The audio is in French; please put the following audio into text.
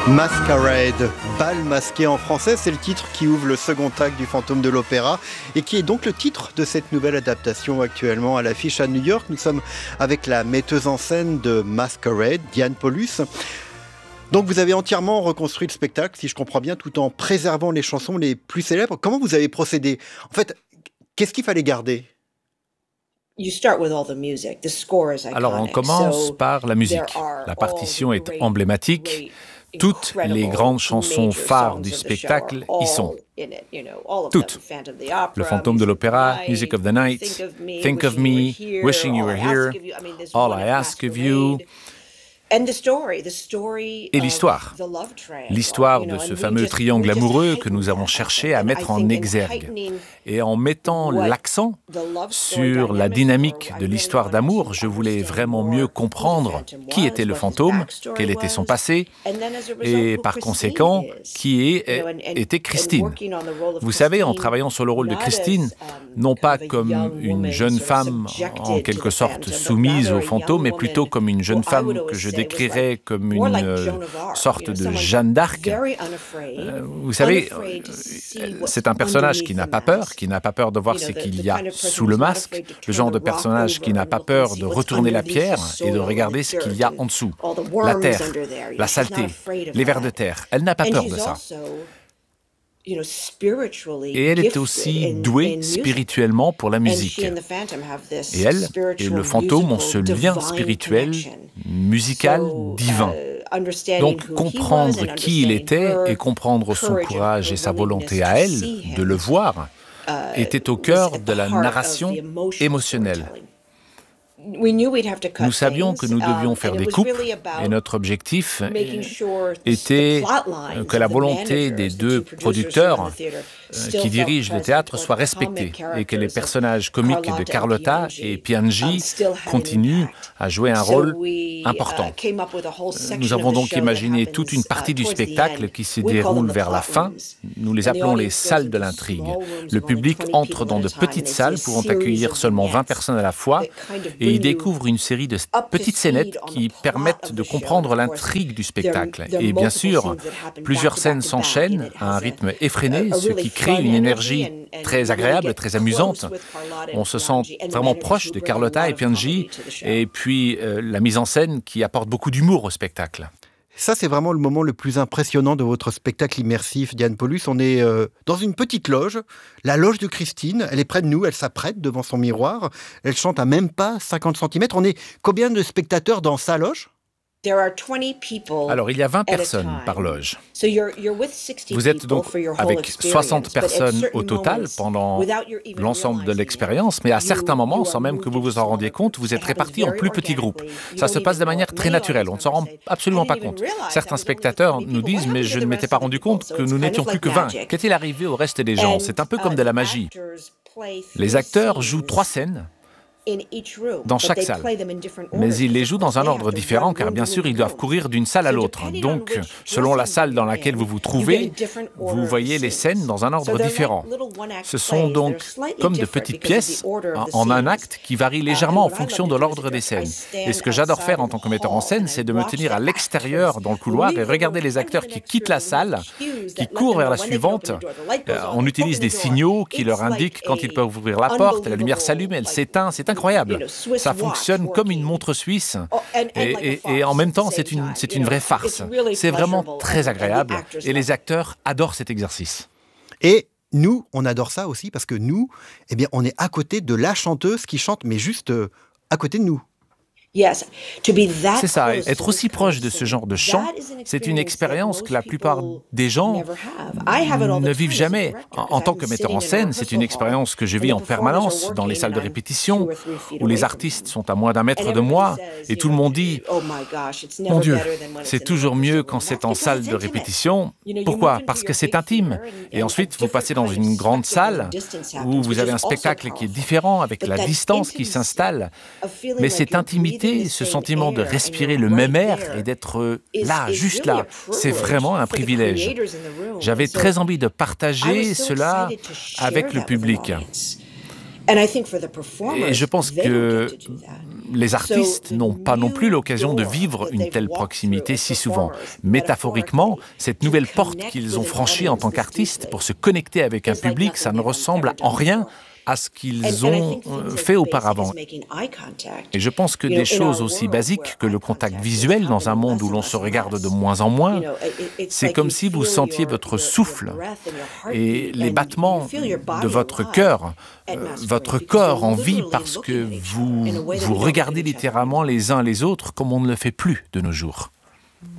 Masquerade, bal masqué en français, c'est le titre qui ouvre le second acte du Fantôme de l'Opéra et qui est donc le titre de cette nouvelle adaptation actuellement à l'affiche à New York. Nous sommes avec la metteuse en scène de Masquerade, Diane Paulus. Donc vous avez entièrement reconstruit le spectacle, si je comprends bien, tout en préservant les chansons les plus célèbres. Comment vous avez procédé ? En fait, qu'est-ce qu'il fallait garder ? Alors on commence par la musique. La partition est emblématique. Toutes les grandes chansons phares du spectacle y sont. Toutes. Le Fantôme de l'Opéra, Music of the Night, Think of Me, Wishing You Were Here, All I Ask of You. Et l'histoire. L'histoire de ce fameux triangle amoureux que nous avons cherché à mettre en exergue. Et en mettant l'accent sur la dynamique de l'histoire d'amour, je voulais vraiment mieux comprendre qui était le fantôme, quel était son passé, et par conséquent, qui était Christine. Vous savez, en travaillant sur le rôle de Christine, non pas comme une jeune femme en quelque sorte soumise au fantôme, mais plutôt comme une jeune femme que je décrirais comme une sorte de Jeanne d'Arc. Vous savez, c'est un personnage qui n'a pas peur de voir ce qu'il y a sous le masque, le genre de personnage qui n'a pas peur de retourner la pierre et de regarder ce qu'il y a en dessous, la terre, la saleté, les vers de terre. Elle n'a pas peur de ça. Et elle est aussi douée spirituellement pour la musique. Et elle et le fantôme ont ce lien spirituel, musical, divin. Donc comprendre qui il était et comprendre son courage et sa volonté à elle de le voir était au cœur de la narration émotionnelle. Nous savions que nous devions faire des coupes et notre objectif était que la volonté des deux producteurs qui dirigent le théâtre soit respectée et que les personnages comiques de Carlotta et Piangi continuent à jouer un rôle important. Nous avons donc imaginé toute une partie du spectacle qui se déroule vers la fin. Nous les appelons les salles de l'intrigue. Le public entre dans de petites salles pouvant accueillir seulement 20 personnes à la fois et y découvre une série de petites scénettes qui permettent de comprendre l'intrigue du spectacle. Et bien sûr, plusieurs scènes s'enchaînent à un rythme effréné, ce qui crée une énergie très agréable, très amusante. On se sent vraiment proche de Carlotta et Piangi, et puis la mise en scène qui apporte beaucoup d'humour au spectacle. Ça, c'est vraiment le moment le plus impressionnant de votre spectacle immersif, Diane Paulus. On est dans une petite loge, la loge de Christine. Elle est près de nous, elle s'apprête devant son miroir. Elle chante à même pas 50 cm. On est combien de spectateurs dans sa loge ? Alors, il y a 20 personnes par loge. Vous êtes donc avec 60 personnes au total pendant l'ensemble de l'expérience, mais à certains moments, sans même que vous vous en rendiez compte, vous êtes répartis en plus petits groupes. Ça se passe de manière très naturelle, on ne s'en rend absolument pas compte. Certains spectateurs nous disent « mais je ne m'étais pas rendu compte que nous n'étions plus que 20 ». Qu'est-il arrivé au reste des gens ? C'est un peu comme de la magie. Les acteurs jouent 3 scènes dans chaque salle. Mais ils les jouent dans un ordre différent car bien sûr ils doivent courir d'une salle à l'autre. Donc selon la salle dans laquelle vous vous trouvez, vous voyez les scènes dans un ordre différent. Ce sont donc comme de petites pièces en un acte qui varient légèrement en fonction de l'ordre des scènes. Et ce que j'adore faire en tant que metteur en scène, c'est de me tenir à l'extérieur dans le couloir et regarder les acteurs qui quittent la salle, qui courent vers la suivante. On utilise des signaux qui leur indiquent quand ils peuvent ouvrir la porte, la lumière s'allume, elle s'éteint, c'est incroyable. Ça fonctionne comme une montre suisse et en même temps, c'est une vraie farce. C'est vraiment très agréable et les acteurs adorent cet exercice. Et nous, on adore ça aussi parce que nous, eh bien, on est à côté de la chanteuse qui chante, mais juste à côté de nous. C'est ça, être aussi proche de ce genre de chant, c'est une expérience que la plupart des gens ne vivent jamais. En tant que metteur en scène, c'est une expérience que je vis en permanence dans les salles de répétition, où les artistes sont à moins d'un mètre de moi, et tout le monde dit « Mon Dieu, c'est toujours mieux quand c'est en salle de répétition. » Pourquoi ? Parce que c'est intime. Et ensuite, vous passez dans une grande salle, où vous avez un spectacle qui est différent, avec la distance qui s'installe. Mais cette intimité, ce sentiment de respirer le même air et d'être là, juste là, c'est vraiment un privilège. J'avais très envie de partager cela avec le public. Et je pense que les artistes n'ont pas non plus l'occasion de vivre une telle proximité si souvent. Métaphoriquement, cette nouvelle porte qu'ils ont franchie en tant qu'artistes pour se connecter avec un public, ça ne ressemble en rien à ce qu'ils ont fait auparavant. Et je pense que des choses aussi basiques que le contact visuel dans un monde où l'on se regarde de moins en moins, c'est comme si vous sentiez votre souffle et les battements de votre cœur, votre corps en vie parce que vous regardez littéralement les uns les autres comme on ne le fait plus de nos jours.